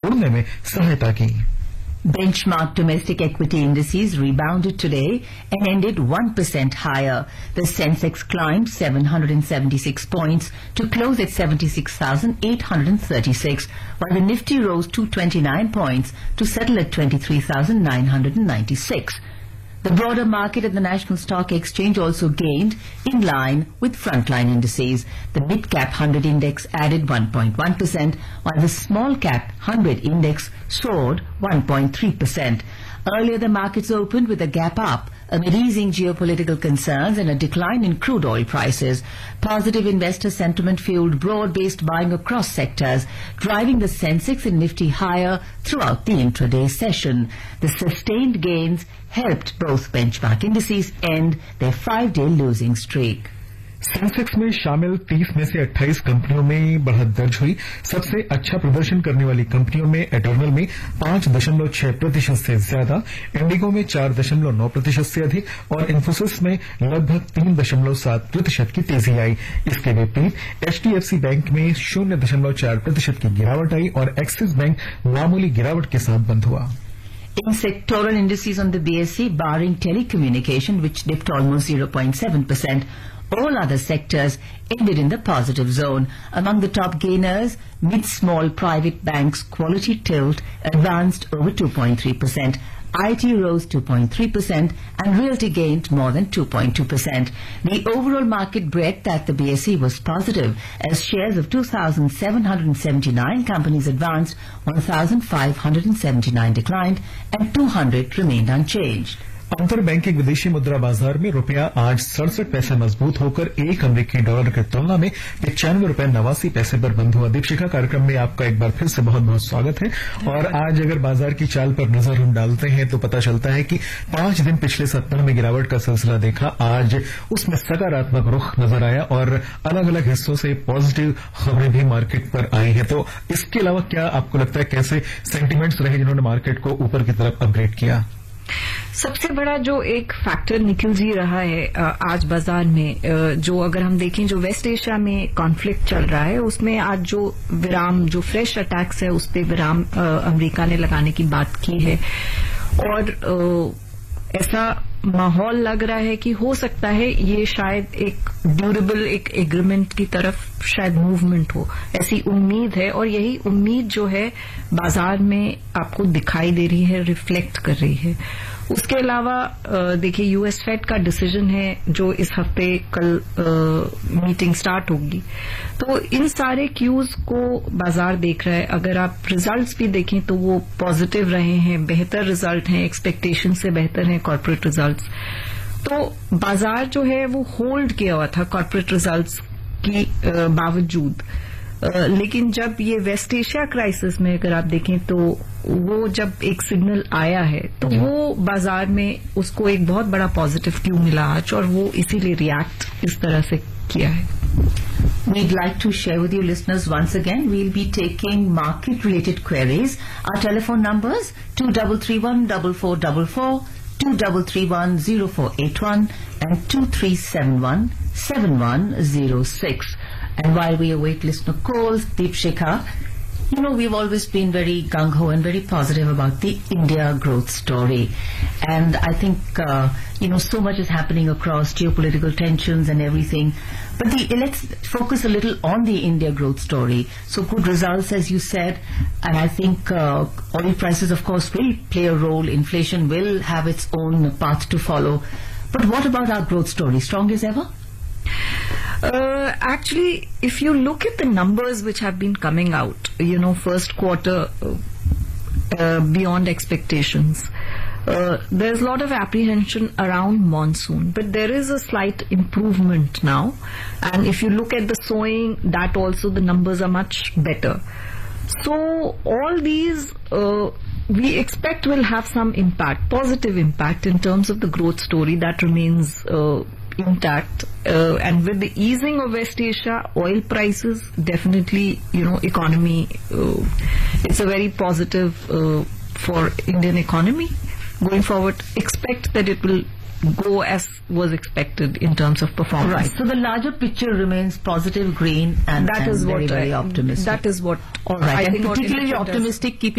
तोड़ने में सहायता की। Benchmark domestic equity indices rebounded today and ended 1% higher. The Sensex climbed 776 points to close at 76,836, while the Nifty rose 229 points to settle at 23,996. The broader market at the National Stock Exchange also gained in line with frontline indices. The mid-cap 100 index added 1.1%, while the small-cap 100 index soared 1.3%. Earlier, the markets opened with a gap up amid easing geopolitical concerns and a decline in crude oil prices. Positive investor sentiment fueled broad-based buying across sectors, driving the Sensex and Nifty higher throughout the intraday session. The sustained gains helped both benchmark indices end their 5-day losing streak. Sensex में शामिल 30 में से 28 कंपनियों में बढ़त दर्ज हुई। सबसे अच्छा प्रदर्शन करने वाली कंपनियों में एटर्नल में 5.6% से ज्यादा, इंडिगो में 4.9% से अधिक और इन्फोसिस में लगभग 3.7% की तेजी आई। इसके विपरीत एचडीएफसी बैंक में 0.4% की गिरावट आई और एक्सिस बैंक मामूली गिरावट के साथ बंद हुआ। In sectoral indices on the BSE, barring telecommunication, which dipped almost 0.7%, all other sectors ended in the positive zone. Among the top gainers, mid-small private banks Quality Tilt advanced over 2.3%. IT rose 2.3% and Realty gained more than 2.2%. The overall market breadth at the BSE was positive as shares of 2,779 companies advanced, 1,579 declined and 200 remained unchanged. अंतर banking विदेशी मुद्रा बाजार में रुपया आज 67 पैसे मजबूत होकर एक अमेरिकी डॉलर की तुलना में 95.89 पर बंद हुआ। दीपशिखा कार्यक्रम में आपका एक बार फिर से बहुत बहुत स्वागत है। और आज अगर बाजार की चाल पर नजर हम डालते हैं तो पता चलता है कि 5 दिन पिछले सप्ताह में गिरावट का सिलसिला देखा, आज उसमें सकारात्मक रुख नजर आया और अलग अलग हिस्सों से पॉजिटिव खबरें भी मार्केट पर आई हैं। तो इसके अलावा क्या आपको लगता है कैसे सेंटीमेंट्स रहे जिन्होंने मार्केट को ऊपर की तरफ अपग्रेड किया? सबसे बड़ा जो एक फैक्टर निकल जी रहा है आज बाजार में, जो अगर हम देखें जो वेस्ट एशिया में कॉन्फ्लिक्ट चल रहा है उसमें आज जो विराम, जो फ्रेश अटैक्स है उस पे विराम अमेरिका ने लगाने की बात की है और ऐसा माहौल लग रहा है कि हो सकता है ये शायद एक ड्यूरेबल एक एग्रीमेंट की तरफ शायद मूवमेंट हो, ऐसी उम्मीद है और यही उम्मीद जो है बाजार में आपको दिखाई दे रही है, रिफ्लेक्ट कर रही है। उसके अलावा देखिए यूएस फेड का डिसीजन है जो इस हफ्ते कल मीटिंग स्टार्ट होगी, तो इन सारे क्यूज को बाजार देख रहा है। अगर आप रिजल्ट्स भी देखें तो वो पॉजिटिव रहे हैं, बेहतर रिजल्ट हैं, एक्सपेक्टेशन से बेहतर हैं कॉर्पोरेट रिजल्ट्स। तो बाजार जो है वो होल्ड किया हुआ था कॉर्पोरेट रिजल्ट्स की बावजूद, लेकिन जब ये वेस्ट एशिया क्राइसिस में अगर आप देखें तो वो जब एक सिग्नल आया है तो वो बाजार में उसको एक बहुत बड़ा पॉजिटिव क्यू मिला आज और वो इसीलिए रिएक्ट इस तरह से किया है। We'd like to share with you listeners once again, we'll be taking market related queries. Our telephone numbers 23314444, 23310481 and 23717106. And while we await listener calls, Deepshikha, you know, we've always been very gung-ho and very positive about the India growth story. And I think, so much is happening across geopolitical tensions and everything. But let's focus a little on the India growth story. So good results, as you said. And I think oil prices, of course, will play a role. Inflation will have its own path to follow. But what about our growth story? Strong as ever? Actually, if you look at the numbers which have been coming out, first quarter beyond expectations, there's a lot of apprehension around monsoon, but there is a slight improvement now. And if you look at the sowing, that also the numbers are much better. So all these we expect will have some impact, positive impact in terms of the growth story that remains intact. And with the easing of West Asia, oil prices, definitely, economy, it's a very positive for Indian economy. Going forward, expect that it will go as was expected in terms of performance. Right. So the larger picture remains positive, green, and that is very, very optimistic. That is what. All right. I and think particularly optimistic, keeping